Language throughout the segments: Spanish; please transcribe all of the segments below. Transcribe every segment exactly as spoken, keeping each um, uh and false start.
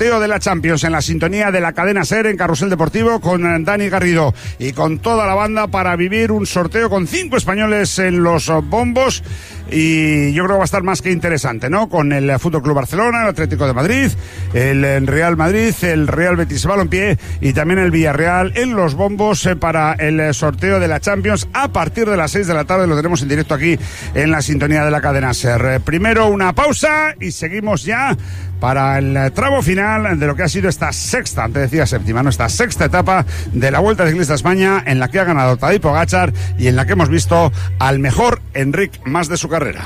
sorteo de la Champions en la sintonía de la cadena SER en Carrusel Deportivo con Dani Garrido y con toda la banda para vivir un sorteo con cinco españoles en los bombos. Y yo creo que va a estar más que interesante, ¿no? Con el F C Barcelona, el Atlético de Madrid, el Real Madrid, el Real Betis Balompié y también el Villarreal en los bombos para el sorteo de la Champions a partir de las seis de la tarde. Lo tenemos en directo aquí en la sintonía de la cadena SER. Primero una pausa y seguimos ya para el tramo final de lo que ha sido esta sexta, antes decía séptima, no, esta sexta etapa de la Vuelta Ciclista a España, en la que ha ganado Tadej Pogačar y en la que hemos visto al mejor Enric Mas de su carrera.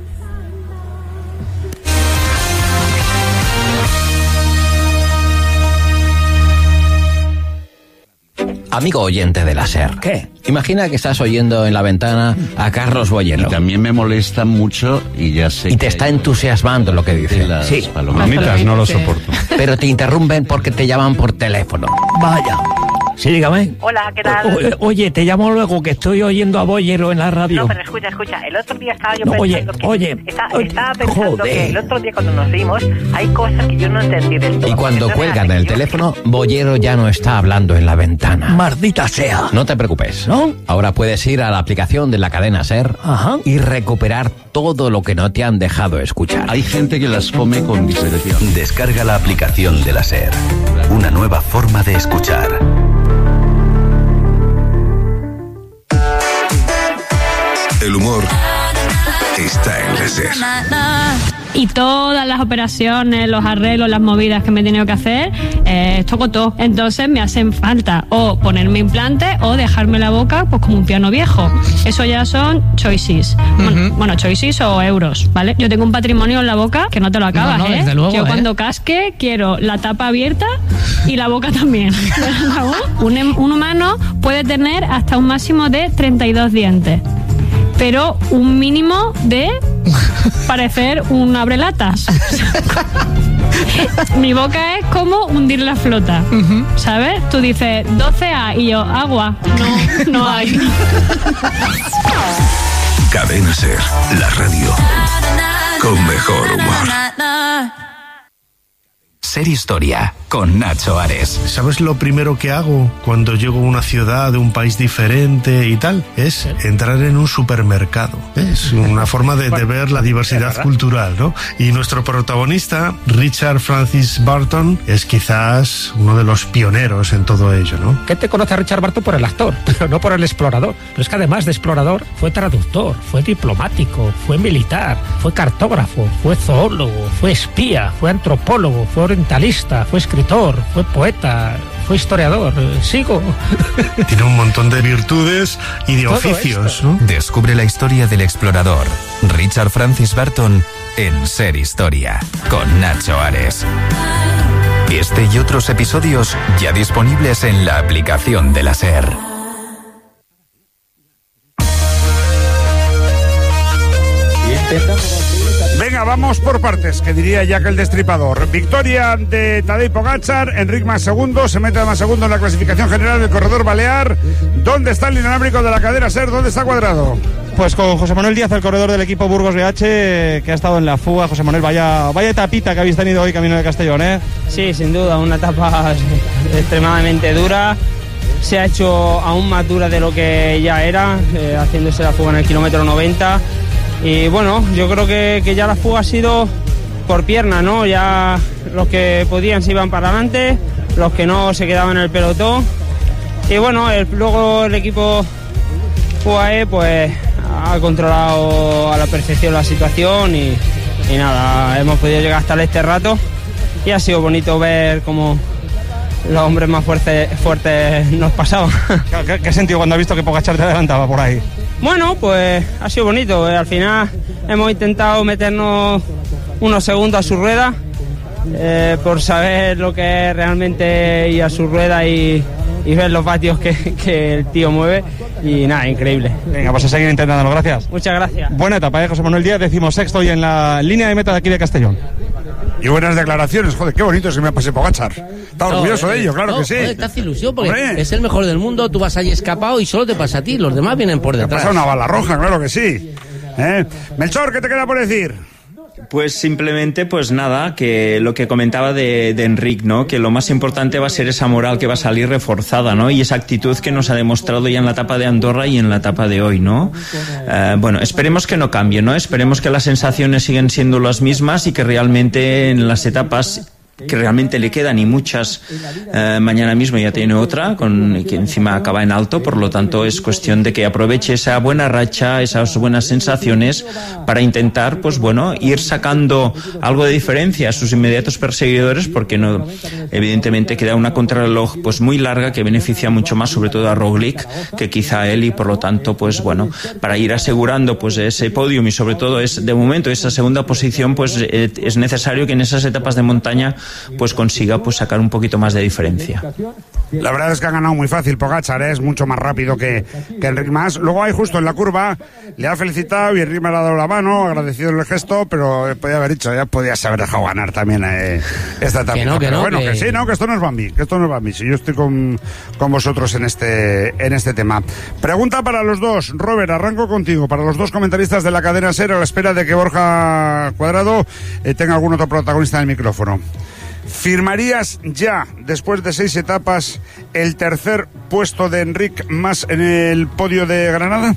Amigo oyente de la SER. ¿Qué? Imagina que estás oyendo en la ventana a Carlos Boyero. Y también me molesta mucho y ya sé Y te está entusiasmando lo que dice. las Sí. palomitas no lo soporto. Pero te interrumpen porque te llaman por teléfono. Vaya. Sí, dígame. Hola, ¿qué tal? O, oye, te llamo luego que estoy oyendo a Boyero en la radio. No, pero escucha, escucha. El otro día estaba yo No, oye, pensando que... oye, está- oye, estaba pensando joder. que el otro día cuando nos vimos hay cosas que yo no entendí del todo. Y cuando Entonces, cuelgan hace el que yo- teléfono, Boyero ya no está hablando en la ventana. Maldita sea. No te preocupes. ¿No? Ahora puedes ir a la aplicación de la cadena SER Ajá. y recuperar todo lo que no te han dejado escuchar. Hay gente que las come con discreción. Descarga la aplicación de la SER. Una nueva forma de escuchar. El humor está en la SER. Y todas las operaciones, los arreglos, las movidas que me he tenido que hacer, eh, toco todo. Entonces me hacen falta o ponerme implante o dejarme la boca pues como un piano viejo. Eso ya son choices. Uh-huh. Bueno, bueno, choices o euros, ¿vale? Yo tengo un patrimonio en la boca que no te lo acabas, no, no, ¿eh? desde luego, Yo ¿eh? cuando casque quiero la tapa abierta y la boca también. un, un humano puede tener hasta un máximo de treinta y dos dientes. Pero un mínimo de parecer un abrelatas. Mi boca es como hundir la flota, uh-huh. ¿Sabes? Tú dices doce A y yo, agua. No, no hay. Cadena SER, la radio con mejor humor. SER Historia, con Nacho Ares. ¿Sabes lo primero que hago cuando llego a una ciudad de un país diferente y tal? Es entrar en un supermercado. Es una forma de, de ver la diversidad cultural, ¿no? Y nuestro protagonista, Richard Francis Burton, es quizás uno de los pioneros en todo ello, ¿no? ¿Qué te conoce a Richard Burton por el actor, pero no por el explorador? Pero es que además de explorador, fue traductor, fue diplomático, fue militar, fue cartógrafo, fue zoólogo, fue espía, fue antropólogo, fue orientalista, fue escritor, fue poeta, fue historiador. ¿Sigo? Tiene un montón de virtudes y de Todo oficios, esto. ¿no? Descubre la historia del explorador, Richard Francis Burton, en SER Historia, con Nacho Ares. Este y otros episodios ya disponibles en la aplicación de la SER. Venga, vamos por partes, que diría Jack el Destripador. Victoria de Tadej Pogačar, Enric Mas segundo, se mete más segundo en la clasificación general del corredor balear. ¿Dónde está el inalámbrico de la cadena SER? ¿Dónde está Cuadrado? Pues con José Manuel Díaz, el corredor del equipo Burgos B H, que ha estado en la fuga. José Manuel, vaya, vaya etapita que habéis tenido hoy camino de Castellón, ¿eh? Sí, sin duda, una etapa extremadamente dura. Se ha hecho aún más dura de lo que ya era, eh, haciéndose la fuga en el kilómetro noventa. Y bueno, yo creo que, que ya la fuga ha sido por pierna, ¿no? Ya los que podían se iban para adelante, los que no se quedaban en el pelotón. Y bueno, el, luego el equipo U A E pues ha controlado a la perfección la situación y, y nada, hemos podido llegar hasta este rato y ha sido bonito ver cómo los hombres más fuertes, fuertes nos pasaban. ¿Qué, qué sentido cuando has visto que Pogačar te adelantaba por ahí? Bueno, pues ha sido bonito. Al final hemos intentado meternos unos segundos a su rueda eh, por saber lo que es realmente ir a su rueda y, y ver los vatios que, que el tío mueve. Y nada, increíble. Venga, pues a seguir intentándolo, gracias. Muchas gracias. Buena etapa, ¿eh? José Manuel Díaz, decimosexto hoy en la línea de meta de aquí de Castellón. Y buenas declaraciones, joder, qué bonito es que me pase Pogačar. Está No, orgulloso eh, de ello, claro no, que sí. Joder, te hace ilusión porque Hombre. es el mejor del mundo, tú vas allí escapado y solo te pasa a ti, los demás vienen por Te ha detrás. pasado una bala roja, claro que sí. ¿Eh? Melchor, ¿qué te queda por decir? Pues simplemente, pues nada, que lo que comentaba de, de Enric, ¿no? Que lo más importante va a ser esa moral que va a salir reforzada, ¿no? Y esa actitud que nos ha demostrado ya en la etapa de Andorra y en la etapa de hoy, ¿no? Uh, bueno, esperemos que no cambie, ¿no? Esperemos que las sensaciones siguen siendo las mismas y que realmente en las etapas que realmente le quedan y muchas, eh, mañana mismo ya tiene otra con que encima acaba en alto, por lo tanto es cuestión de que aproveche esa buena racha, esas buenas sensaciones para intentar, pues bueno, ir sacando algo de diferencia a sus inmediatos perseguidores, porque no, evidentemente queda una contrarreloj pues muy larga que beneficia mucho más sobre todo a Roglic que quizá a él, y por lo tanto pues bueno, para ir asegurando pues ese podium y sobre todo es de momento esa segunda posición, pues eh, es necesario que en esas etapas de montaña pues consiga pues sacar un poquito más de diferencia. La verdad es que ha ganado muy fácil Pogačar, ¿eh? Es mucho más rápido que, que Enric Mas. Luego ahí justo en la curva le ha felicitado y Enric me le ha dado la mano, agradecido el gesto, pero podía haber dicho, ya podías haber dejado ganar también eh, esta etapa. Que no, que pero no, bueno, que... que sí, no, que esto no es Bambi, que esto no es Bambi. Si yo estoy con, con vosotros en este, en este tema. Pregunta para los dos. Robert, arranco contigo. Para los dos comentaristas de la cadena SER, a la espera de que Borja Cuadrado eh, tenga algún otro protagonista en el micrófono. ¿Firmarías ya, después de seis etapas, el tercer puesto de Enric Mas en el podio de Granada?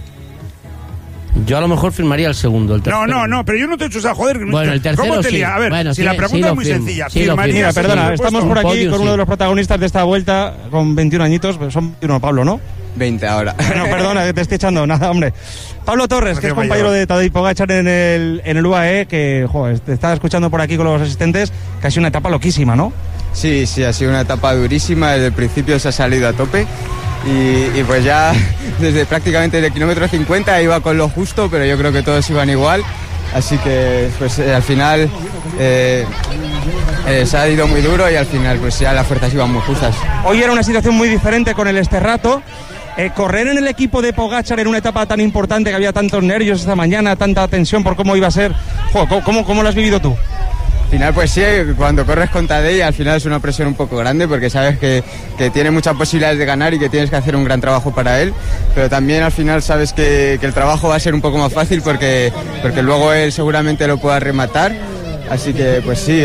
Yo a lo mejor firmaría el segundo, el tercero. No, no, no, pero yo no te he hecho esa joder. Bueno, el tercero ¿Cómo te sí. lía? A ver, bueno, si sí, la pregunta sí es muy firmo. sencilla. Sí ¿Firmarías? Mira, perdona, estamos por aquí podio, con uno sí. de los protagonistas de esta vuelta con veintiún añitos, son veintiuno, Pablo, ¿no? veinte ahora. No, perdona, que te estoy echando nada, hombre. Pablo Torres, que es compañero de Tadej Pogačar en el, en el U A E, que, joder, te estaba escuchando por aquí con los asistentes, que ha sido una etapa loquísima, ¿no? Sí, sí, ha sido una etapa durísima, desde el principio se ha salido a tope y, y pues ya desde prácticamente el kilómetro cincuenta iba con lo justo, pero yo creo que todos iban igual, así que pues eh, al final eh, eh, se ha ido muy duro y al final pues ya las fuerzas iban muy justas. Hoy era una situación muy diferente con el Esterrato. Eh, correr en el equipo de Pogačar en una etapa tan importante, que había tantos nervios esta mañana, tanta tensión por cómo iba a ser. Joder, ¿cómo, cómo lo has vivido tú? Al final pues sí, cuando corres con Tadej al final es una presión un poco grande porque sabes que, que tiene muchas posibilidades de ganar y que tienes que hacer un gran trabajo para él, pero también al final sabes que, que el trabajo va a ser un poco más fácil porque, porque luego él seguramente lo pueda rematar, así que pues sí,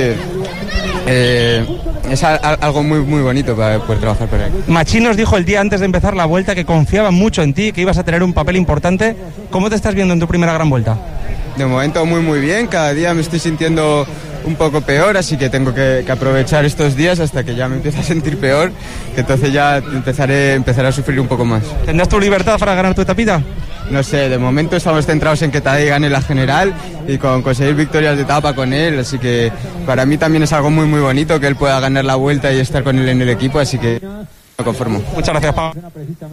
eh, es a, a, algo muy muy bonito para poder trabajar para él. Machín nos dijo el día antes de empezar la vuelta que confiaba mucho en ti, que ibas a tener un papel importante. ¿Cómo te estás viendo en tu primera gran vuelta? De momento muy muy bien, cada día me estoy sintiendo un poco peor, así que tengo que, que aprovechar estos días hasta que ya me empiece a sentir peor, que entonces ya empezaré, empezaré a sufrir un poco más. ¿Tendrás tu libertad para ganar tu etapita? No sé, de momento estamos centrados en que Tadej gane la general y con conseguir victorias de etapa con él, así que para mí también es algo muy muy bonito que él pueda ganar la vuelta y estar con él en el equipo, así que me conformo. Muchas gracias, Pablo.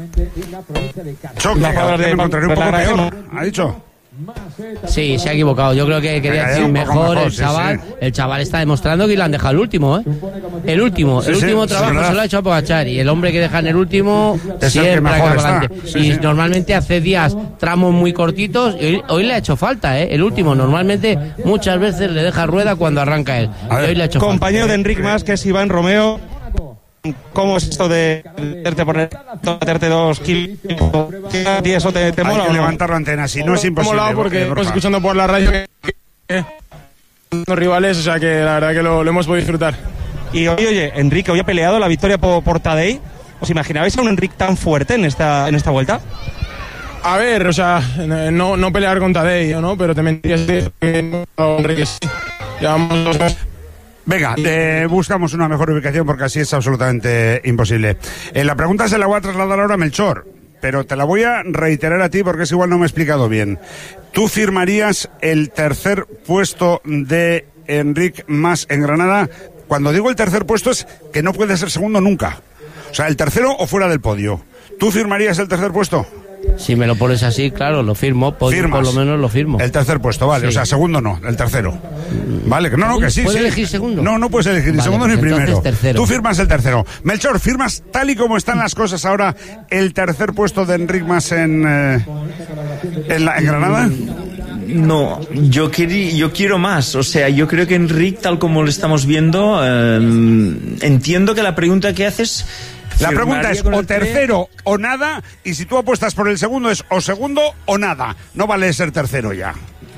Choque, me encontraré un poco peor, ha dicho. Sí, se ha equivocado. Yo creo que quería decir mejor, mejor el chaval. Sí, sí. El chaval está demostrando que le han dejado el último, ¿eh? El último, sí, el último sí, trabajo sí, se lo ha hecho a Pogačar y el hombre que deja en el último es siempre acaba adelante. Sí, y sí. Normalmente hace días tramos muy cortitos y hoy, hoy le ha hecho falta, ¿eh? El último normalmente muchas veces le deja rueda cuando arranca él. A ver, hoy le ha hecho compañero falta. de Enric Mas, que es Iván Romeo. ¿Cómo es esto de hacerte poner hacerte dos kilos? ¿Y eso te, te mola? Hay que levantar la antena, si no es imposible. Molado porque estamos escuchando por la radio que, que, que los rivales, o sea que la verdad que lo, lo hemos podido disfrutar. Y oye, oye, Enrique, hoy ha peleado la victoria por, por Tadej. ¿Os imaginabais a un Enric tan fuerte en esta en esta vuelta? A ver, o sea, no, no pelear con Tadej, ¿no? Pero te mentiría que Enrique sí. Llevamos dos meses. Venga, eh, buscamos una mejor ubicación porque así es absolutamente imposible. Eh, la pregunta se la voy a trasladar ahora a Melchor, pero te la voy a reiterar a ti porque es igual no me he explicado bien. ¿Tú firmarías el tercer puesto de Enric Mas en Granada? Cuando digo el tercer puesto es que no puede ser segundo nunca. O sea, el tercero o fuera del podio. ¿Tú firmarías el tercer puesto? Si me lo pones así, claro, lo firmo. Podio, por lo menos lo firmo. El tercer puesto, vale. Sí. O sea, segundo no, el tercero. Vale, que no, no, que sí. ¿Puedes sí. elegir segundo? No, no puedes elegir ni vale, segundo pues ni primero. Tercero. Tú firmas el tercero. Melchor, ¿firmas tal y como están las cosas ahora el tercer puesto de Enric Mas en, eh, en, la, en Granada? No, yo, querí, yo quiero más. O sea, yo creo que Enric, tal como lo estamos viendo, eh, entiendo que la pregunta que haces... La pregunta es o tercero o nada, y si tú apuestas por el segundo es o segundo o nada. No vale ser tercero ya.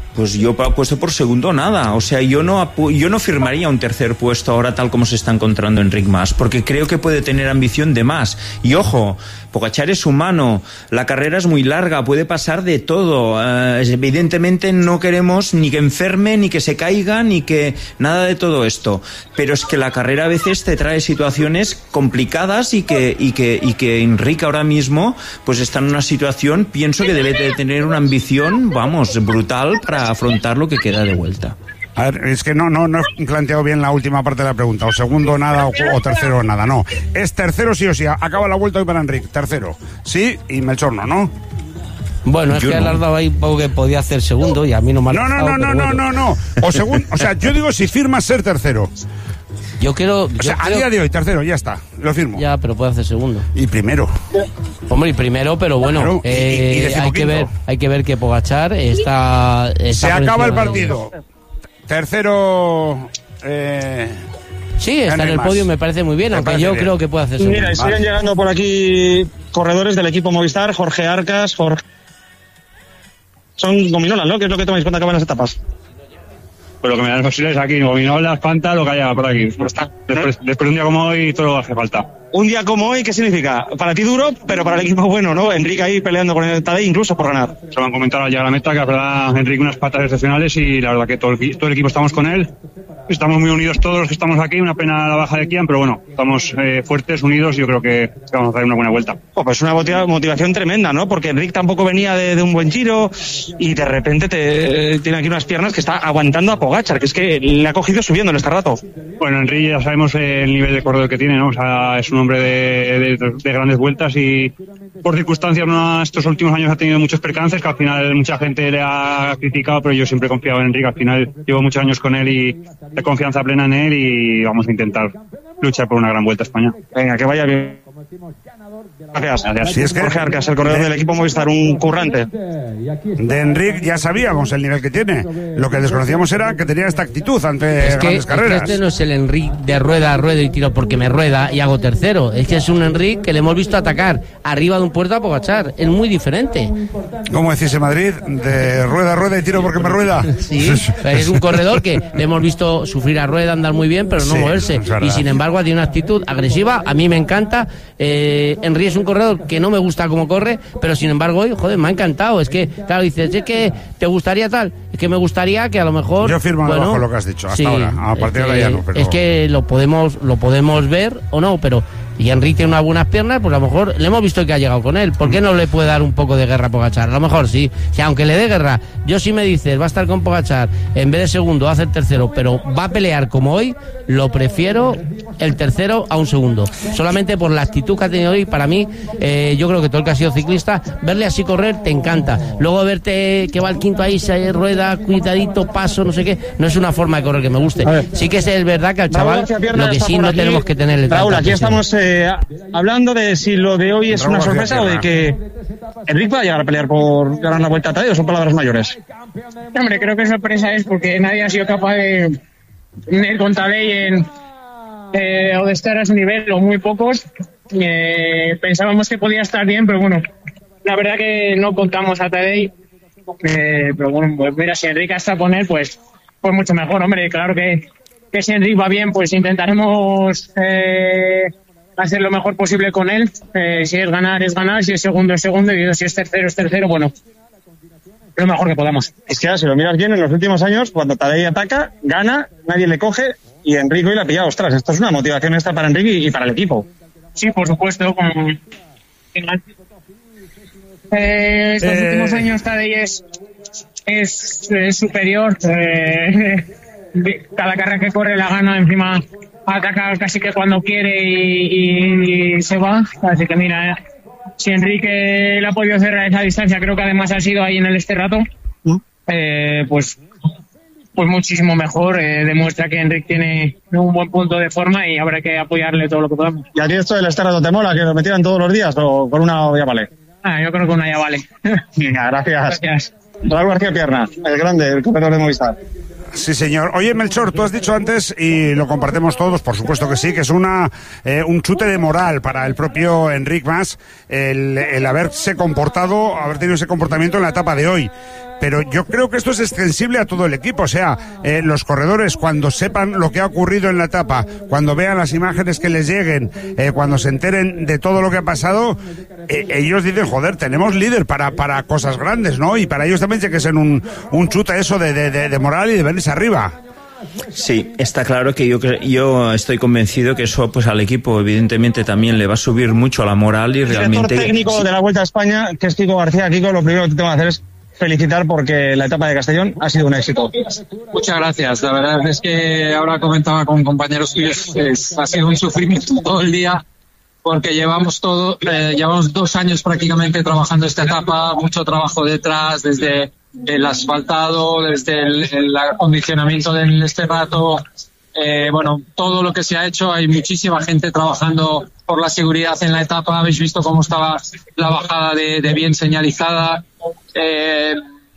Pues yo apuesto por segundo nada. O sea, yo no apu- yo no firmaría un tercer puesto ahora tal como se está encontrando Enric Mas, porque creo que puede tener ambición de más. Y ojo, Pogačar es humano, la carrera es muy larga, puede pasar de todo. Uh, evidentemente no queremos ni que enferme, ni que se caiga, ni que nada de todo esto. Pero es que la carrera a veces te trae situaciones complicadas y que y que y que Enric ahora mismo pues está en una situación, pienso que debe de tener una ambición, vamos, brutal para afrontar lo que queda de vuelta. A ver, es que no, no, no he planteado bien la última parte de la pregunta, o segundo nada o, o tercero nada, no. Es tercero sí o sí, acaba la vuelta hoy para Enric, tercero, sí, y Melchor no, ¿no? Bueno, es yo que no. Le has dado ahí poco que podía hacer segundo y a mí no me ha No, no, no, no, bueno. no, no, no, o segundo, o sea, yo digo si firmas ser tercero. Yo quiero... O sea, a día de hoy, tercero, ya está, lo firmo. Ya, pero puede hacer segundo. Y primero. Hombre, y primero, pero bueno, claro, eh, y, y hay que ver hay que ver que Pogačar está... está Se acaba el partido. Tercero... Eh... Sí, está en el podio, me parece muy bien, me aunque yo bien. creo que puede hacer segundo. Mira, siguen llegando por aquí corredores del equipo Movistar, Jorge Arcas, Jorge... Son gominolas, ¿no? ¿Qué es lo que tomáis cuando acaban las etapas? Pues lo que me dan posibles aquí, gominolas, Fanta, lo que haya por aquí. Después, después de un día como hoy, todo lo hace falta. Un día como hoy, ¿qué significa? Para ti duro, pero para el equipo bueno, ¿no? Enric ahí peleando con el Tadej incluso por ganar. Se me han comentado al llegar a la meta que habrá Enric unas patas excepcionales y la verdad que todo el, todo el equipo estamos con él. Estamos muy unidos todos los que estamos aquí, una pena la baja de Kian, pero bueno, estamos eh, fuertes, unidos y yo creo que vamos a hacer una buena vuelta. Oh, pues una motiva- motivación tremenda, ¿no? Porque Enric tampoco venía de, de un buen giro y de repente te, eh, tiene aquí unas piernas que está aguantando a Pogačar, que es que le ha cogido subiendo en este rato. Bueno, Enric ya sabemos el nivel de corredor que tiene, ¿no? O sea, es un hombre de, de, de grandes vueltas y por circunstancias no, estos últimos años ha tenido muchos percances que al final mucha gente le ha criticado, pero yo siempre he confiado en Enric. Al final llevo muchos años con él y de confianza plena en él y vamos a intentar luchar por una gran vuelta a España. Venga, que vaya bien. Gracias. Gracias. Si es que Jorge Arcas, el corredor de... del equipo Movistar, un currante. De Enric ya sabíamos el nivel que tiene. Lo que desconocíamos era que tenía esta actitud ante es que, grandes carreras. Es que este no es el Enric de rueda a rueda y tiro porque me rueda y hago tercero. Es que es un Enric que le hemos visto atacar arriba de un puerto a Pogačar. Es muy diferente. ¿Cómo decís en Madrid? De rueda a rueda y tiro porque me rueda. Sí, es un corredor que le hemos visto sufrir a rueda, andar muy bien, pero no sí, moverse. Y sin embargo tiene una actitud agresiva. A mí me encanta. Eh, Enric es un corredor que no me gusta cómo corre, pero sin embargo hoy, joder, me ha encantado. Es que, claro, dices, es que te gustaría tal, es que me gustaría que a lo mejor... Yo firmo bueno, debajo lo que has dicho, hasta sí, ahora, a partir de ahora ya no, pero... Es que lo podemos, lo podemos ver o no, pero... Y Enric tiene unas buenas piernas, pues a lo mejor le hemos visto que ha llegado con él. ¿Por qué no le puede dar un poco de guerra a Pogačar? A lo mejor sí. Si aunque le dé guerra, yo sí me dices, va a estar con Pogačar, en vez de segundo va a hacer tercero, pero va a pelear como hoy, lo prefiero el tercero a un segundo. Solamente por la actitud que ha tenido hoy, para mí, eh, yo creo que todo el que ha sido ciclista, verle así correr te encanta. Luego verte que va al quinto ahí, se rueda, cuidadito, paso, no sé qué, no es una forma de correr que me guste. Sí que es verdad que al chaval, lo que sí no tenemos que tenerle tanta Raúl, aquí atención. estamos... Eh, hablando de si lo de hoy es una sorpresa o de que Enric va a llegar a pelear por ganar la vuelta a Tadej, o son palabras mayores. Hombre, creo que sorpresa es porque nadie ha sido capaz de ir con Tadej en, eh, o de estar a su nivel, o muy pocos. Eh, pensábamos que podía estar bien, pero bueno, la verdad que no contamos a Tadej. Eh, pero bueno, pues mira, si Enric está con él, pues, pues mucho mejor, hombre. Claro que, que si Enric va bien, pues intentaremos eh, hacer lo mejor posible con él. Eh, si es ganar, es ganar. Si es segundo, es segundo. Y si es tercero, es tercero. Bueno, lo mejor que podamos. Es que si lo miras bien, en los últimos años, cuando Tadej ataca, gana, nadie le coge, y Enric hoy la ha pillado. Ostras, esto es una motivación extra para Enric y, y para el equipo. Sí, por supuesto. Como... Eh, estos eh... últimos años Tadej es, es, es superior. Eh, cada carrera que corre la gana, encima ataca casi que cuando quiere y, y, y se va. Así que mira, si Enrique le ha podido cerrar esa distancia, creo que además ha sido ahí en el este rato, eh, pues pues muchísimo mejor. Eh, demuestra que Enric tiene un buen punto de forma y habrá que apoyarle todo lo que podamos. ¿Y a ti esto del este rato te mola, que lo metieran todos los días o con una ya vale? Ah, yo creo que una ya vale. Venga, gracias. Gracias. Raúl García Pierna, el grande, el corredor de Movistar. Sí, señor. Oye, Melchor, tú has dicho antes, y lo compartimos todos, por supuesto que sí, que es una eh, un chute de moral para el propio Enric Mas el, el haberse comportado, haber tenido ese comportamiento en la etapa de hoy. Pero yo creo que esto es extensible a todo el equipo, o sea, eh, los corredores cuando sepan lo que ha ocurrido en la etapa, cuando vean las imágenes que les lleguen, eh, cuando se enteren de todo lo que ha pasado, eh, ellos dicen, joder, tenemos líder para para cosas grandes, ¿no? Y para ellos también tiene que ser un, un chute eso de, de, de, de moral y de venirse arriba. Sí, está claro que yo yo estoy convencido que eso pues al equipo evidentemente también le va a subir mucho a la moral y realmente... El director técnico sí. de la Vuelta a España, que es Kiko García. Kiko, lo primero que tengo que hacer es felicitar porque la etapa de Castellón ha sido un éxito. Muchas gracias. La verdad es que ahora comentaba con compañeros suyos que ha sido un sufrimiento todo el día porque llevamos todo, eh, llevamos dos años prácticamente trabajando esta etapa, mucho trabajo detrás, desde el asfaltado, desde el, el acondicionamiento del este rato, eh, bueno, todo lo que se ha hecho. Hay muchísima gente trabajando por la seguridad en la etapa. Habéis visto cómo estaba la bajada de, de bien señalizada. Eh,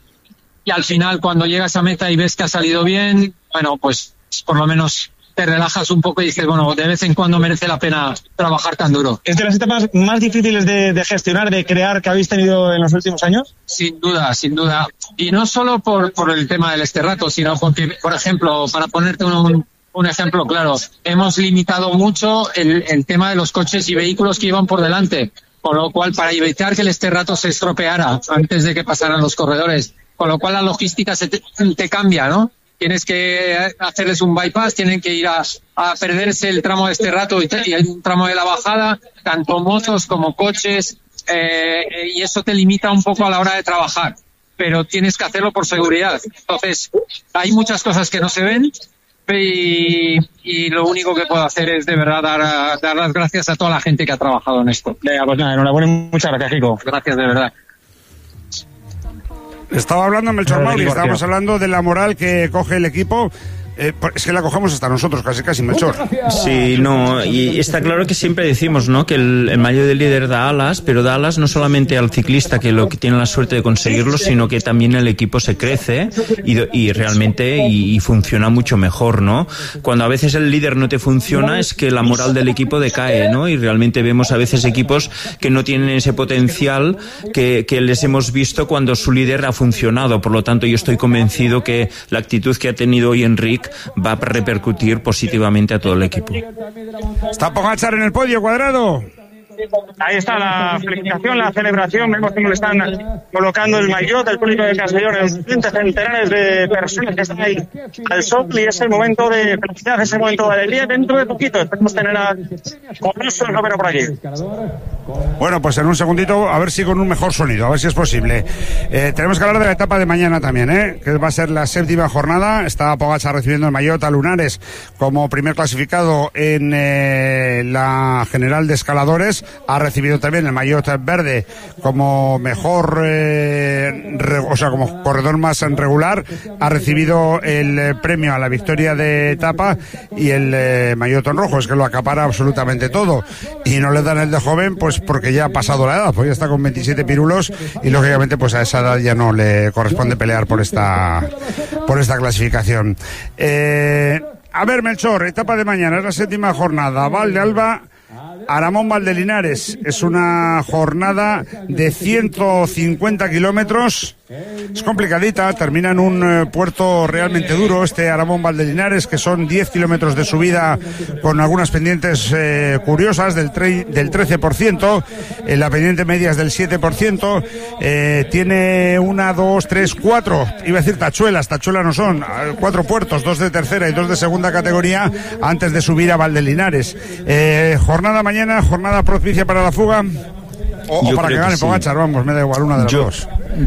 y al final, cuando llegas a meta y ves que ha salido bien, bueno, pues por lo menos te relajas un poco y dices, bueno, de vez en cuando merece la pena trabajar tan duro. ¿Es de las etapas más difíciles de, de gestionar, de crear, que habéis tenido en los últimos años? Sin duda, sin duda. Y no solo por, por el tema del este rato, sino porque, por ejemplo, para ponerte un, un ejemplo claro, hemos limitado mucho el, el tema de los coches y vehículos que iban por delante, con lo cual, para evitar que el este rato se estropeara antes de que pasaran los corredores, con lo cual la logística se te, te cambia, ¿no? Tienes que hacerles un bypass, tienen que ir a, a perderse el tramo de este rato y, y hay un tramo de la bajada, tanto motos como coches, eh, y eso te limita un poco a la hora de trabajar, pero tienes que hacerlo por seguridad. Entonces, hay muchas cosas que no se ven y, y lo único que puedo hacer es de verdad dar, dar las gracias a toda la gente que ha trabajado en esto. Venga, pues nada, enhorabuena y muchas gracias, Kiko. Gracias, de verdad. Estaba hablando Melchor Mauri, estábamos hablando de la moral que coge el equipo. Eh, es que la cogemos hasta nosotros, casi casi, Melchor. Sí, no, y está claro que siempre decimos, ¿no?, que el, el maillot de líder da alas, pero da alas no solamente al ciclista que lo que tiene la suerte de conseguirlo, sino que también el equipo se crece y, y realmente y, y funciona mucho mejor, ¿no? Cuando a veces el líder no te funciona es que la moral del equipo decae, ¿no? Y realmente vemos a veces equipos que no tienen ese potencial que, que les hemos visto cuando su líder ha funcionado. Por lo tanto, yo estoy convencido que la actitud que ha tenido hoy Enric va a repercutir positivamente a todo el equipo. Está Pogačar en el podio, Cuadrado. Ahí está la felicitación, la celebración. Vemos cómo le están colocando el maillot del público de Castellón, en centenares de personas que están ahí al sol, y es el momento de felicidad, es el momento de alegría. Dentro de poquito esperemos tener a Congreso Romero por aquí. Bueno, pues en un segundito, a ver si con un mejor sonido, a ver si es posible. Eh, tenemos que hablar de la etapa de mañana también, ¿eh? Que va a ser la séptima jornada. Está Pogačar recibiendo el maillot a Lunares como primer clasificado en eh, la general de escaladores. Ha recibido también el maillot verde como mejor, eh, re, o sea, como corredor más regular. Ha recibido el eh, premio a la victoria de etapa y el eh, maillot en rojo. Es que lo acapara absolutamente todo. Y no le dan el de joven, pues porque ya ha pasado la edad, pues ya está con veintisiete pirulos y lógicamente pues a esa edad ya no le corresponde pelear por esta, por esta clasificación. Eh, a ver, Melchor, etapa de mañana, es la séptima jornada. Val de Alba, Aramón Valdelinares, es una jornada de ciento cincuenta kilómetros. Es complicadita, termina en un eh, puerto realmente duro, este Aramón Valdelinares, que son diez kilómetros de subida con algunas pendientes eh, curiosas del, tre- del trece por ciento, eh, la pendiente media es del siete por ciento, eh, tiene una, dos, tres, cuatro, iba a decir tachuelas, tachuelas no son, cuatro puertos, dos de tercera y dos de segunda categoría antes de subir a Valdelinares. Eh, jornada mañana, jornada propicia para la fuga. O, o para que gane Pogačar, vamos, me da igual una de las yo, dos.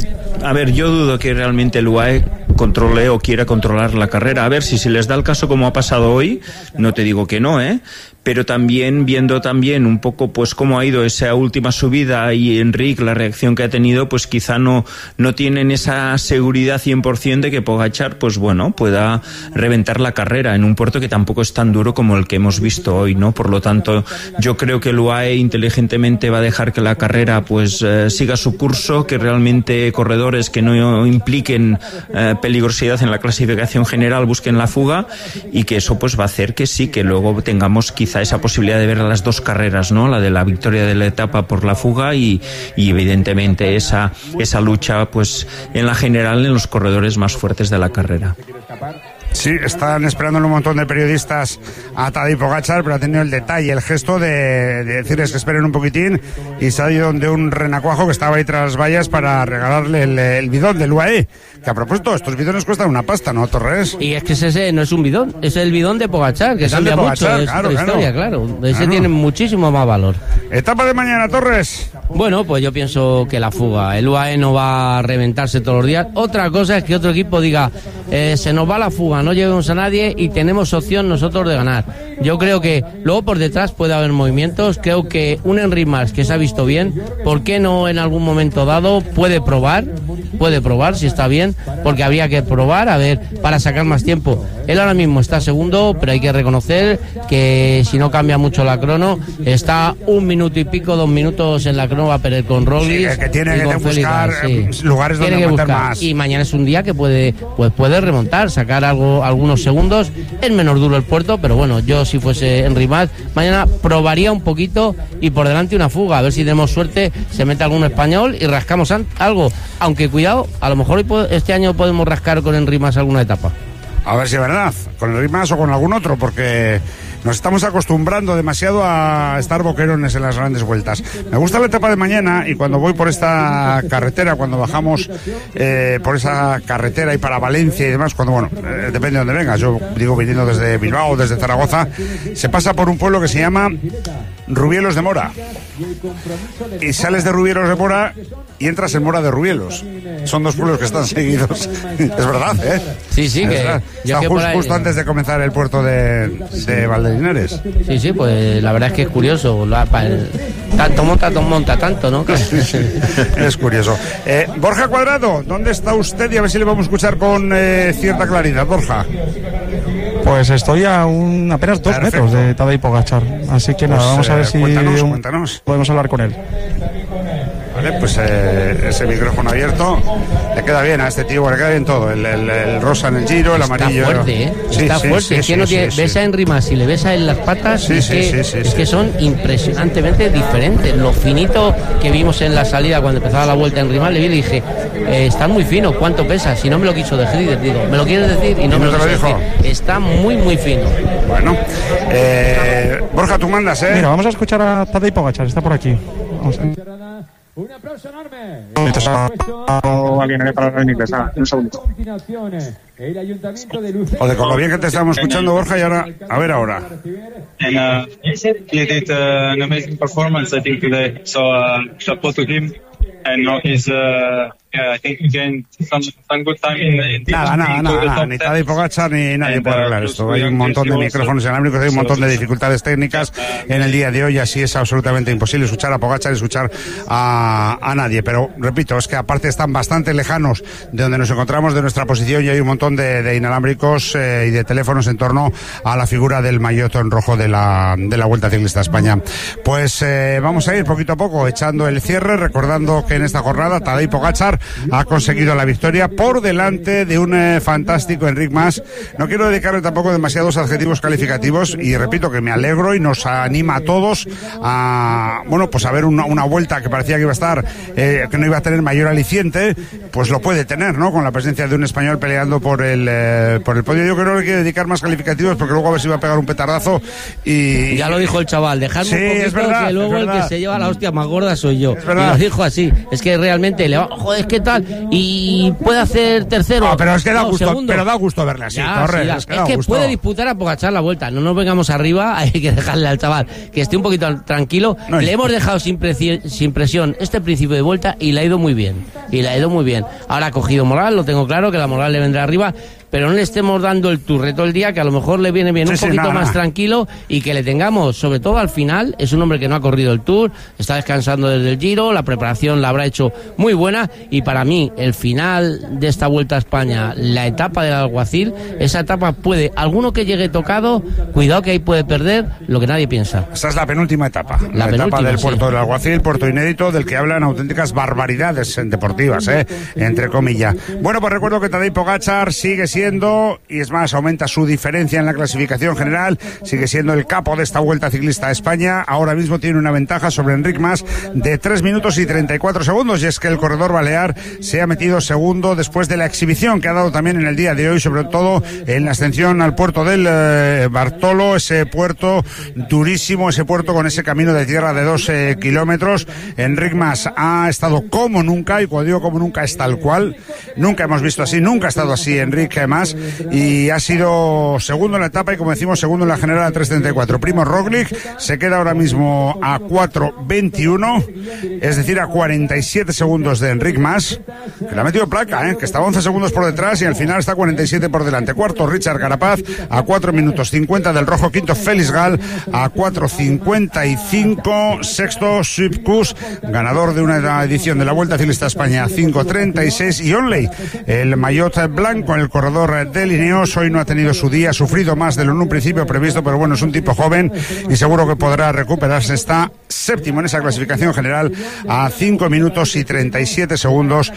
A ver, yo dudo que realmente el U A E controle o quiera controlar la carrera. A ver, si se les da el caso como ha pasado hoy, no te digo que no, ¿eh? Pero también, viendo también un poco pues cómo ha ido esa última subida y Enric, la reacción que ha tenido, pues quizá no, no tienen esa seguridad cien por ciento de que Pogačar, pues bueno, pueda reventar la carrera en un puerto que tampoco es tan duro como el que hemos visto hoy, ¿no? Por lo tanto, yo creo que el U A E inteligentemente va a dejar que la carrera pues eh, siga su curso, que realmente corredores que no impliquen eh, peligrosidad en la clasificación general busquen la fuga, y que eso pues va a hacer que sí, que luego tengamos quizá esa posibilidad de ver las dos carreras, ¿no? La de la victoria de la etapa por la fuga y, y evidentemente esa, esa lucha pues en la general en los corredores más fuertes de la carrera. Sí, están esperando un montón de periodistas a Tadej Pogačar, pero ha tenido el detalle, el gesto de, de decirles que esperen un poquitín, y se ha ido de un renacuajo que estaba ahí tras las vallas para regalarle el, el bidón del U A E. Que a propósito, estos bidones cuestan una pasta, ¿no, Torres? Y es que ese no es un bidón, es el bidón de Pogačar, que es cambia mucho, es claro, otra historia, claro. claro. Ese claro. tiene muchísimo más valor. Etapa de mañana, Torres. Bueno, pues yo pienso que la fuga, el U A E no va a reventarse todos los días. Otra cosa es que otro equipo diga, eh, se nos va la fuga, no llevemos a nadie y tenemos opción nosotros de ganar. Yo creo que luego por detrás puede haber movimientos. Creo que un Enric Mas que se ha visto bien, ¿por qué no en algún momento dado puede probar? Puede probar si está bien, porque habría que probar, a ver, para sacar más tiempo. Él ahora mismo está segundo, pero hay que reconocer que si no cambia mucho la crono, está un minuto y pico, dos minutos en la crono, va a perder con Roglic. Sí, que tiene y que con buscar Félix, sí. lugares tiene donde que aguantar buscar. más. Y mañana es un día que puede, pues puede remontar, sacar algo, algunos segundos. Es menos duro el puerto, pero bueno, yo si fuese Enric Mas, mañana probaría un poquito y por delante una fuga, a ver si tenemos suerte, se mete algún español y rascamos algo. Aunque cuidado, a lo mejor este año podemos rascar con Enric Mas alguna etapa. A ver si es verdad, con el Enric Mas o con algún otro, porque nos estamos acostumbrando demasiado a estar boquerones en las grandes vueltas. Me gusta la etapa de mañana, y cuando voy por esta carretera, cuando bajamos eh, por esa carretera y para Valencia y demás, cuando, bueno, eh, depende de dónde vengas, yo digo viniendo desde Bilbao, desde Zaragoza, se pasa por un pueblo que se llama Rubielos de Mora. Y sales de Rubielos de Mora y entras en Mora de Rubielos. Son dos pueblos que están seguidos. Es verdad, ¿eh? Sí, sí, es que verdad. Está que justo, ahí, justo antes de comenzar el puerto de, de Valdelinares. Sí, sí, pues la verdad es que es curioso. La, pa, el, tanto monta, tanto monta, tanto, ¿no? Sí, sí, es curioso. Eh, Borja Cuadrado, ¿dónde está usted? Y a ver si le vamos a escuchar con eh, cierta claridad. Borja. Pues estoy a un, apenas dos Perfecto. metros de Tadej Pogačar. Así que nada, pues, vamos a ver eh, si cuéntanos, cuéntanos. podemos hablar con él. Vale, pues eh, ese micrófono abierto le queda bien a este tío, le queda bien todo, el, el, el rosa en el giro, el está amarillo. Fuerte, ¿eh? Sí, está sí, fuerte, sí, es que sí, no sí, tiene, sí, ves sí. a Enric Mas y le ves a él las patas, sí, es, sí, que, sí, sí, es sí. que son impresionantemente diferentes. Lo finito que vimos en la salida cuando empezaba la vuelta en Enric Mas, le vi y le dije, eh, está muy fino, ¿cuánto pesa? Si no me lo quiso decir, digo, ¿me lo quieres decir? Y no, ¿Y me no lo, te lo dijo? decir. Está muy, muy fino. Bueno, eh, Borja, tú mandas, ¿eh? Mira, vamos a escuchar a Tadej Pogačar, está por aquí. Vamos a... Un aplauso enorme. O alguien para la inglesa. Un segundo. Joder, con lo bien que te estábamos escuchando, Borja, y ahora, a ver ahora. And uh, he did uh, an amazing performance, I think, today. So, uh, chapeau to him. And now he's, uh, yeah, I think he gained some, some good time in, in Nada, nada, nada, nada, ni Tadej Pogačar ni nadie puede arreglar esto. Hay un montón de micrófonos inalámbricos, hay un montón de dificultades técnicas en el día de hoy, así es absolutamente imposible escuchar a Pogačar y escuchar a, a nadie. Pero, repito, es que aparte están bastante lejanos de donde nos encontramos, de nuestra posición, y hay un montón de, de inalámbricos eh, y de teléfonos en torno a la figura del maillot en rojo de la, de la Vuelta Ciclista a España. Pues eh, vamos a ir poquito a poco echando el cierre, recordando que en esta jornada Tadej Pogačar ha conseguido la victoria por delante de un eh, fantástico Enric Mas. No quiero dedicarle tampoco demasiados adjetivos calificativos, y repito que me alegro y nos anima a todos a, bueno, pues a ver una, una vuelta que parecía que iba a estar, eh, que no iba a tener mayor aliciente, pues lo puede tener, ¿no? Con la presencia de un español peleando por el eh, por el podio. Yo creo que no le quiero dedicar más calificativos, porque luego a ver si va a pegar un petardazo y... Ya lo dijo el chaval, dejadme sí, un poquito, es verdad, que luego es el que se lleva la hostia más gorda soy yo. Es verdad. Y lo dijo así, es que realmente le va, joder, ¿qué tal? Y puede hacer tercero. No, pero es que da no, gusto, segundo. pero da gusto verle así, Ya, Torres, sí, da. es que, es da que gusto. puede disputar a Pogačar la vuelta. No nos vengamos arriba, hay que dejarle al chaval que esté un poquito tranquilo. No, le y... hemos dejado sin, presi- sin presión este principio de vuelta y le ha ido muy bien. Y le ha ido muy bien. Ahora ha cogido moral, lo tengo claro, que la moral le vendrá arriba. pero no le estemos dando el turre todo el día, que a lo mejor le viene bien sí, un sí, poquito nada, más nada. tranquilo, y que le tengamos, sobre todo al final. Es un hombre que no ha corrido el Tour, está descansando desde el Giro, la preparación la habrá hecho muy buena, y para mí el final de esta Vuelta a España, la etapa del Alguacil, esa etapa puede, alguno que llegue tocado, cuidado que ahí puede perder lo que nadie piensa. Esa es la penúltima etapa, la, la penúltima, etapa del puerto sí. del Alguacil, puerto inédito, del que hablan auténticas barbaridades deportivas, ¿eh? entre comillas. Bueno, pues recuerdo que Tadej Pogačar sigue siendo, y es más, aumenta su diferencia en la clasificación general, sigue siendo el capo de esta Vuelta Ciclista a España. Ahora mismo tiene una ventaja sobre Enric Mas de tres minutos y treinta y cuatro segundos, y es que el corredor balear se ha metido segundo después de la exhibición que ha dado también en el día de hoy, sobre todo en la ascensión al puerto del eh, Bartolo, ese puerto durísimo, ese puerto con ese camino de tierra de doce kilómetros. Enric Mas ha estado como nunca, y cuando digo como nunca es tal cual, nunca hemos visto así, nunca ha estado así Enric Mas, y ha sido segundo en la etapa y, como decimos, segundo en la general a tres treinta y cuatro. Primo Roglic se queda ahora mismo a cuatro veintiuno, es decir, a cuarenta y siete segundos de Enric Mas, que le ha metido placa, ¿eh? que estaba once segundos por detrás y al final está cuarenta y siete por delante. Cuarto, Richard Carapaz a cuatro minutos cincuenta del rojo. Quinto, Félix Gal a cuatro cincuenta y cinco. Sexto, Sepp Kuss, ganador de una edición de la Vuelta Ciclista a España, a cinco treinta y seis. Y Onley, el maillot blanco, el corredor de Ineos, hoy no ha tenido su día, ha sufrido más de lo en un principio previsto, pero bueno, es un tipo joven y seguro que podrá recuperarse. Está séptimo en esa clasificación general a cinco minutos y treinta y siete segundos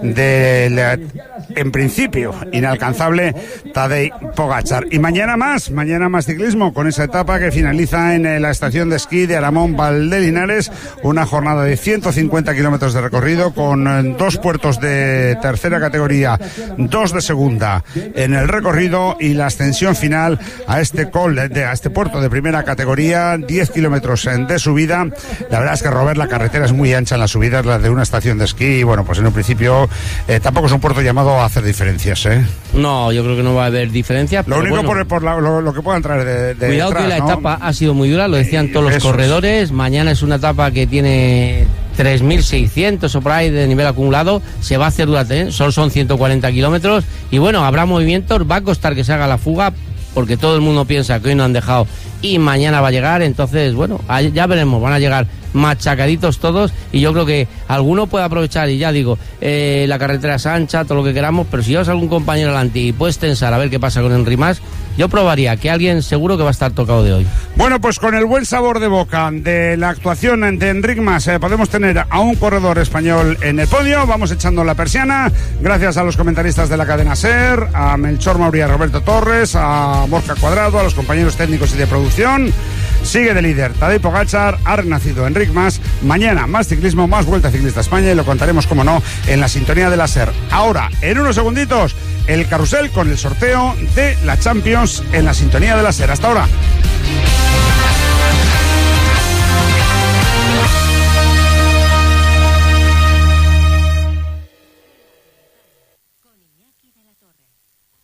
del, en principio, inalcanzable Tadej Pogačar. Y mañana más, mañana más ciclismo, con esa etapa que finaliza en la estación de esquí de Aramón Valdelinares, una jornada de ciento cincuenta kilómetros de recorrido, con dos puertos de tercera categoría, dos de segunda en el recorrido, y la ascensión final a este col, de, a este puerto de primera categoría, diez kilómetros de subida. La verdad es que, Robert, la carretera es muy ancha en las subidas, la de una estación de esquí, y bueno, pues en un principio eh, tampoco es un puerto llamado a hacer diferencias, ¿eh? No, yo creo que no va a haber diferencias. Lo único bueno, por, por la, lo, lo que puedan traer de, de cuidado detrás, que la ¿no? etapa ha sido muy dura, lo decían todos los Eso corredores. Es. Mañana es una etapa que tiene tres mil seiscientos o por ahí de nivel acumulado, se va a hacer durante, ¿eh? Solo son ciento cuarenta kilómetros, y bueno, habrá movimientos, va a costar que se haga la fuga, porque todo el mundo piensa que hoy no han dejado y mañana va a llegar. Entonces, bueno, ya veremos, van a llegar machacaditos todos, y yo creo que alguno puede aprovechar, y ya digo, eh, la carretera es ancha, todo lo que queramos, pero si llevas algún compañero adelante y puedes tensar a ver qué pasa con Enric Mas, yo probaría que alguien seguro que va a estar tocado de hoy. Bueno, pues con el buen sabor de boca de la actuación de Enric Mas, eh, podemos tener a un corredor español en el podio. Vamos echando la persiana, gracias a los comentaristas de la cadena SER, a Melchor Mauri, a Roberto Torres, a Borja Cuadrado, a los compañeros técnicos y de producción. Sigue de líder Tadej Pogačar, ha renacido Enric Mas. Mañana más ciclismo, más Vuelta Ciclista a España, y lo contaremos, como no, en la sintonía de la SER. Ahora, en unos segunditos, el carrusel con el sorteo de la Champions en la sintonía de la SER. Hasta ahora.